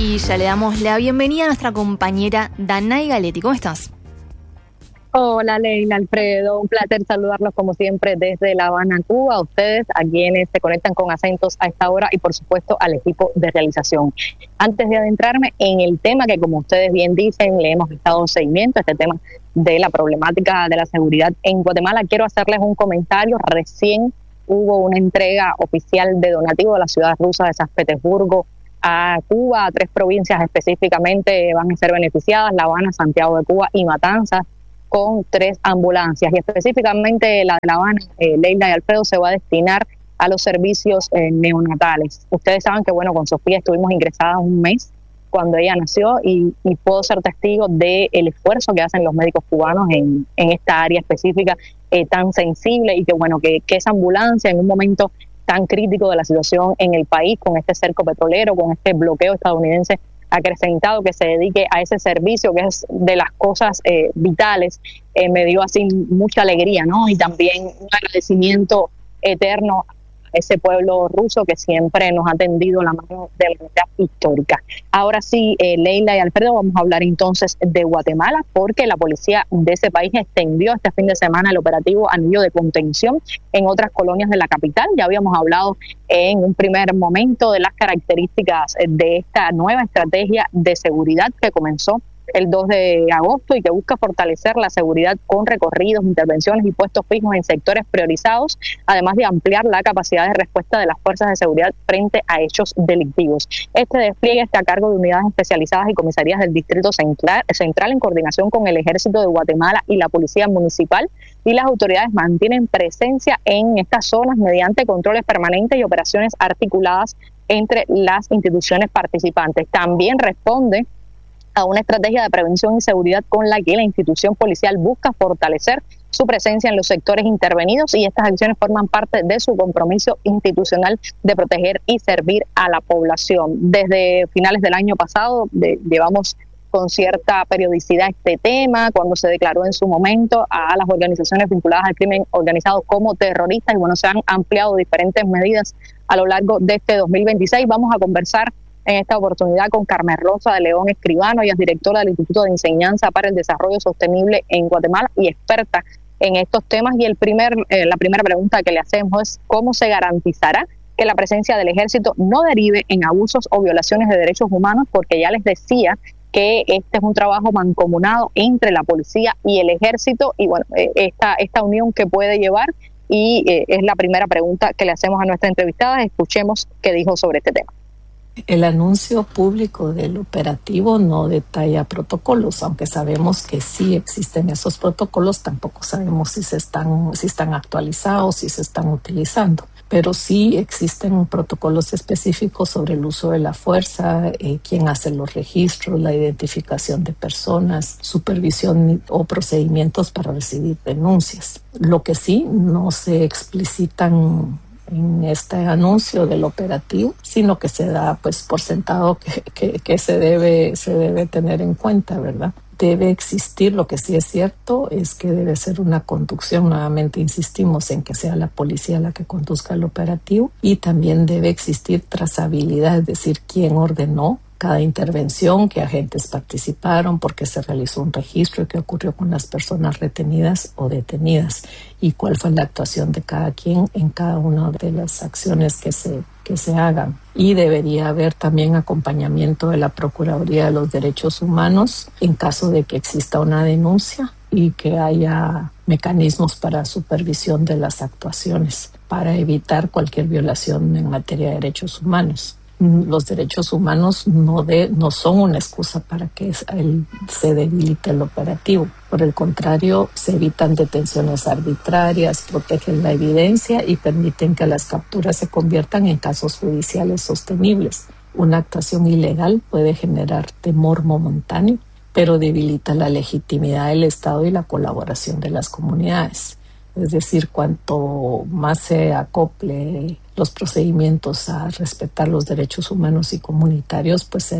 y ya le damos la bienvenida a nuestra compañera Danay Galetti. ¿Cómo estás? Hola Leila, Alfredo, un placer saludarlos como siempre desde La Habana, Cuba, a ustedes, a quienes se conectan con acentos a esta hora y por supuesto al equipo de realización. Antes de adentrarme en el tema que como ustedes bien dicen, le hemos dado seguimiento, este tema de la problemática de la seguridad en Guatemala, quiero hacerles un comentario. Recién hubo una entrega oficial de donativo de la ciudad rusa de San Petersburgo a Cuba, a 3 provincias específicamente van a ser beneficiadas, La Habana, Santiago de Cuba y Matanzas, con 3 ambulancias, y específicamente la de La Habana, Leila y Alfredo, se va a destinar a los servicios neonatales. Ustedes saben que, bueno, con Sofía estuvimos ingresadas un mes cuando ella nació y puedo ser testigo del esfuerzo que hacen los médicos cubanos en esta área específica tan sensible, y que, bueno, que esa ambulancia en un momento tan crítico de la situación en el país, con este cerco petrolero, con este bloqueo estadounidense acrecentado, que se dedique a ese servicio que es de las cosas vitales, me dio así mucha alegría, ¿no? Y también un agradecimiento eterno a ese pueblo ruso que siempre nos ha tendido la mano de manera histórica. Ahora sí, Leila y Alfredo, vamos a hablar entonces de Guatemala, porque la policía de ese país extendió este fin de semana el operativo Anillo de Contención en otras colonias de la capital. Ya habíamos hablado en un primer momento de las características de esta nueva estrategia de seguridad que comenzó el 2 de agosto y que busca fortalecer la seguridad con recorridos, intervenciones y puestos fijos en sectores priorizados, además de ampliar la capacidad de respuesta de las fuerzas de seguridad frente a hechos delictivos. Este despliegue está a cargo de unidades especializadas y comisarías del Distrito Central en coordinación con el Ejército de Guatemala y la Policía Municipal, y las autoridades mantienen presencia en estas zonas mediante controles permanentes y operaciones articuladas entre las instituciones participantes. También responde a una estrategia de prevención y seguridad con la que la institución policial busca fortalecer su presencia en los sectores intervenidos, y estas acciones forman parte de su compromiso institucional de proteger y servir a la población. Desde finales del año pasado llevamos con cierta periodicidad este tema, cuando se declaró en su momento a las organizaciones vinculadas al crimen organizado como terroristas, y bueno, se han ampliado diferentes medidas a lo largo de este 2026. Vamos a conversar en esta oportunidad con Carmen Rosa de León Escribano. Ella es directora del Instituto de Enseñanza para el Desarrollo Sostenible en Guatemala y experta en estos temas. Y la primera pregunta que le hacemos es: ¿cómo se garantizará que la presencia del ejército no derive en abusos o violaciones de derechos humanos? Porque ya les decía que este es un trabajo mancomunado entre la policía y el ejército, y bueno, esta unión que puede llevar, y es la primera pregunta que le hacemos a nuestra entrevistada. Escuchemos qué dijo sobre este tema. El anuncio público del operativo no detalla protocolos, aunque sabemos que sí existen esos protocolos. Tampoco sabemos si están actualizados, si se están utilizando. Pero sí existen protocolos específicos sobre el uso de la fuerza, quién hace los registros, la identificación de personas, supervisión o procedimientos para recibir denuncias. Lo que sí no se explicitan en este anuncio del operativo, sino que se da pues por sentado que se debe tener en cuenta, ¿verdad? Debe existir, lo que sí es cierto es que debe ser una conducción, nuevamente insistimos en que sea la policía la que conduzca el operativo, y también debe existir trazabilidad, es decir, quién ordenó cada intervención, qué agentes participaron, por qué se realizó un registro y qué ocurrió con las personas retenidas o detenidas, y cuál fue la actuación de cada quien en cada una de las acciones que se hagan. Y debería haber también acompañamiento de la Procuraduría de los Derechos Humanos en caso de que exista una denuncia, y que haya mecanismos para supervisión de las actuaciones para evitar cualquier violación en materia de derechos humanos. Los derechos humanos no son una excusa para que se debilite el operativo. Por el contrario, se evitan detenciones arbitrarias, protegen la evidencia y permiten que las capturas se conviertan en casos judiciales sostenibles. Una actuación ilegal puede generar temor momentáneo, pero debilita la legitimidad del Estado y la colaboración de las comunidades. Es decir, cuanto más se acople los procedimientos a respetar los derechos humanos y comunitarios, pues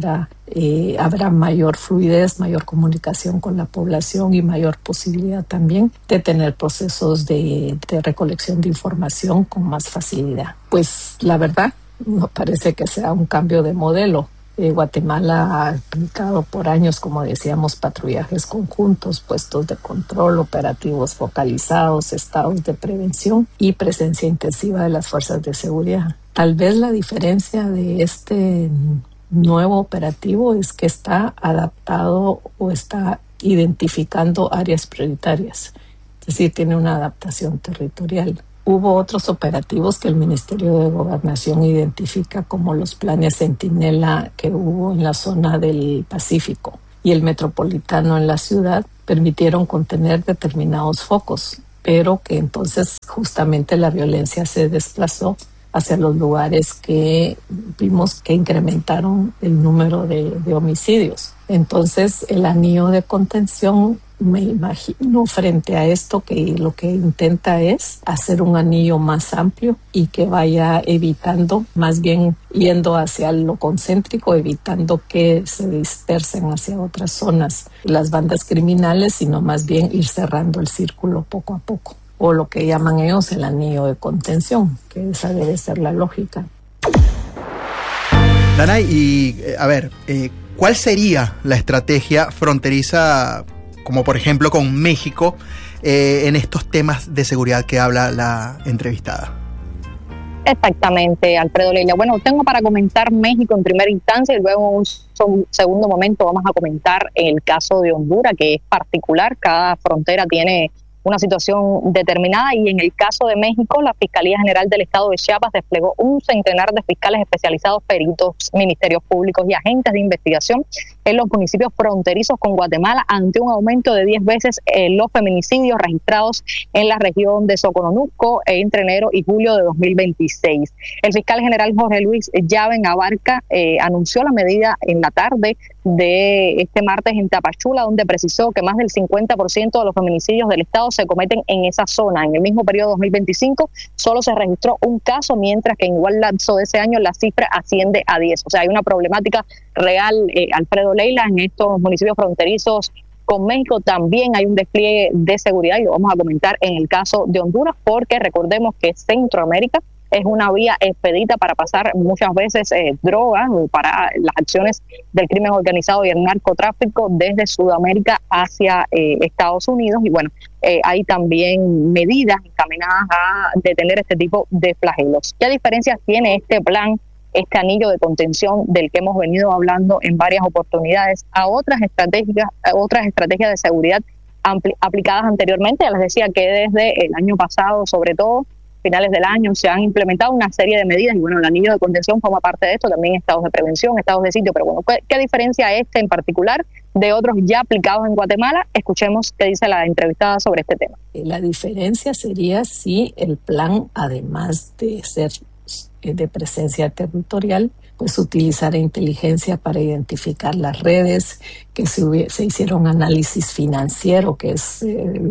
habrá mayor fluidez, mayor comunicación con la población y mayor posibilidad también de tener procesos de recolección de información con más facilidad. Pues la verdad, no parece que sea un cambio de modelo. Guatemala ha aplicado por años, como decíamos, patrullajes conjuntos, puestos de control, operativos focalizados, estados de prevención y presencia intensiva de las fuerzas de seguridad. Tal vez la diferencia de este nuevo operativo es que está adaptado o está identificando áreas prioritarias, es decir, tiene una adaptación territorial. Hubo otros operativos que el Ministerio de Gobernación identifica como los planes Centinela que hubo en la zona del Pacífico y el metropolitano en la ciudad permitieron contener determinados focos, pero que entonces justamente la violencia se desplazó hacia los lugares que vimos que incrementaron el número de homicidios. Entonces, el anillo de contención, me imagino, frente a esto, que lo que intenta es hacer un anillo más amplio y que vaya evitando, más bien yendo hacia lo concéntrico, evitando que se dispersen hacia otras zonas las bandas criminales, sino más bien ir cerrando el círculo poco a poco, o lo que llaman ellos el anillo de contención, que esa debe ser la lógica. Danay, y a ver, ¿cuál sería la estrategia fronteriza, como por ejemplo con México, en estos temas de seguridad que habla la entrevistada? Exactamente, Alfredo Leila. Bueno, tengo para comentar México en primera instancia y luego en un segundo momento vamos a comentar el caso de Honduras, que es particular. Cada frontera tiene una situación determinada y en el caso de México, la Fiscalía General del Estado de Chiapas desplegó un centenar de fiscales especializados, peritos, ministerios públicos y agentes de investigación en los municipios fronterizos con Guatemala ante un aumento de 10 veces en los feminicidios registrados en la región de Soconusco entre enero y julio de 2026. El fiscal general Jorge Luis Llaven Abarca anunció la medida en la tarde de este martes en Tapachula, donde precisó que más del 50% de los feminicidios del Estado se cometen en esa zona. En el mismo periodo 2025 solo se registró un caso, mientras que en igual lapso de ese año la cifra asciende a 10. O sea, hay una problemática real, Alfredo Leila, en estos municipios fronterizos con México. También hay un despliegue de seguridad y lo vamos a comentar en el caso de Honduras, porque recordemos que Centroamérica es una vía expedita para pasar muchas veces drogas o para las acciones del crimen organizado y el narcotráfico desde Sudamérica hacia Estados Unidos. Y bueno, hay también medidas encaminadas a detener este tipo de flagelos. ¿Qué diferencias tiene este plan, este anillo de contención del que hemos venido hablando en varias oportunidades, a otras estrategias de seguridad aplicadas anteriormente? Ya les decía que desde el año pasado, sobre todo finales del año, se han implementado una serie de medidas y bueno, el anillo de contención forma parte de esto, también estados de prevención, estados de sitio, pero bueno, ¿qué diferencia este en particular de otros ya aplicados en Guatemala? Escuchemos qué dice la entrevistada sobre este tema. La diferencia sería si el plan, además de ser de presencia territorial, pues utilizar inteligencia para identificar las redes, que se hicieron análisis financiero, que es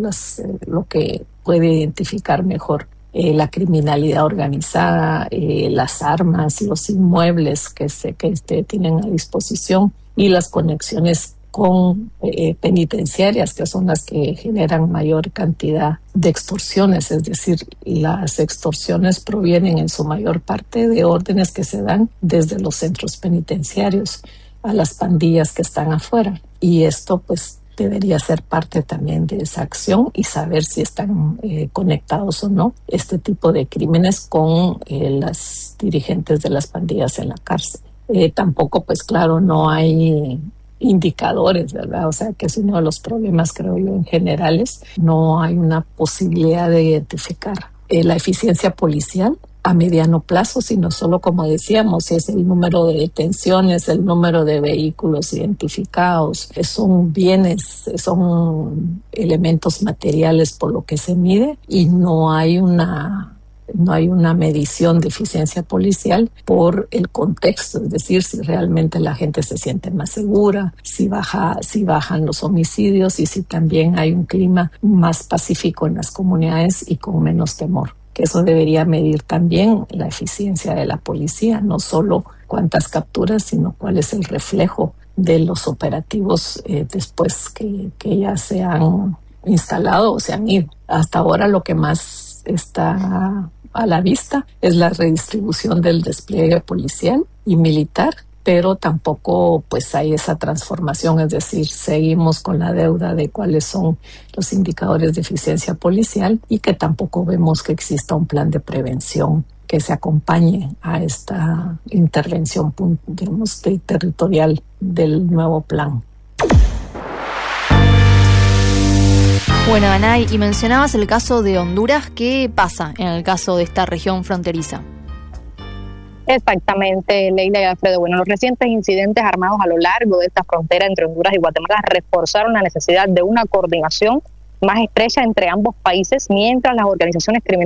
lo que puede identificar mejor la criminalidad organizada, las armas, los inmuebles que tienen a disposición y las conexiones con penitenciarias, que son las que generan mayor cantidad de extorsiones. Es decir, las extorsiones provienen en su mayor parte de órdenes que se dan desde los centros penitenciarios a las pandillas que están afuera. Y esto pues debería ser parte también de esa acción y saber si están conectados o no este tipo de crímenes con las dirigentes de las pandillas en la cárcel. Tampoco, pues claro, no hay indicadores, ¿verdad? O sea, que es uno de los problemas, creo yo, en generales. No hay una posibilidad de identificar la eficiencia policial a mediano plazo, sino solo, como decíamos, es el número de detenciones, el número de vehículos identificados, son bienes, son elementos materiales por lo que se mide y no hay una medición de eficiencia policial por el contexto, es decir, si realmente la gente se siente más segura, si bajan los homicidios y si también hay un clima más pacífico en las comunidades y con menos temor. Que eso debería medir también la eficiencia de la policía, no solo cuántas capturas, sino cuál es el reflejo de los operativos después que ya se han instalado o se han ido. Hasta ahora lo que más está a la vista es la redistribución del despliegue policial y militar, pero tampoco pues hay esa transformación, es decir, seguimos con la deuda de cuáles son los indicadores de eficiencia policial y que tampoco vemos que exista un plan de prevención que se acompañe a esta intervención, digamos, territorial del nuevo plan. Bueno, Danay, y mencionabas el caso de Honduras. ¿Qué pasa en el caso de esta región fronteriza? Exactamente, Leila y Alfredo. Bueno, los recientes incidentes armados a lo largo de esta frontera entre Honduras y Guatemala reforzaron la necesidad de una coordinación más estrecha entre ambos países, mientras las organizaciones criminales